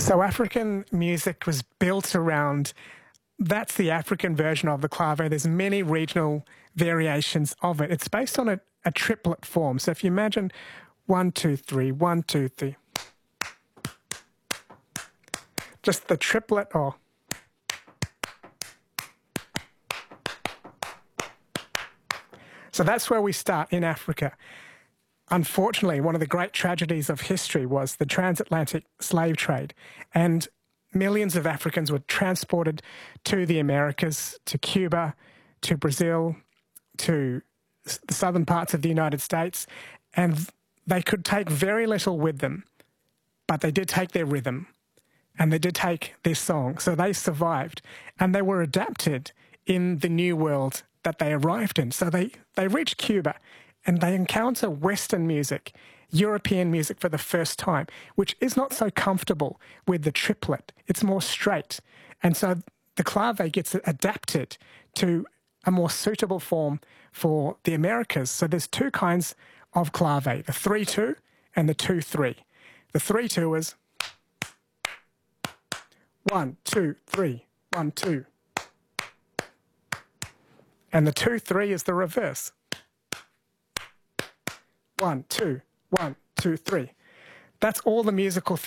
So African music was built around, that's the African version of the clave. There's many regional variations of it. It's based on a triplet form. So if you imagine 1, 2, 3, 1, 2, 3, just the triplet or so that's where we start in Africa. Unfortunately, one of the great tragedies of history was the transatlantic slave trade, and millions of Africans were transported to the Americas, to Cuba, to Brazil, to the southern parts of the United States, and they could take very little with them, but they did take their rhythm, and they did take their song, so they survived, and they were adapted in the new world that they arrived in. So they reach Cuba, and they encounter Western music, European music for the first time, which is not so comfortable with the triplet. It's more straight. And so the clave gets adapted to a more suitable form for the Americas. So there's two kinds of clave, the 3-2 and the 2-3. The 3-2 is 1, 2, 3, 1, 2. And the 2-3 is the reverse. 1, 2, 1, 2, 3. That's all the musical